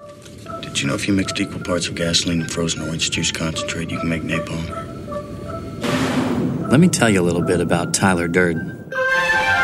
Did you know if you mixed equal parts of gasoline and frozen orange juice concentrate, you can make napalm? Let me tell you a little bit about Tyler Durden.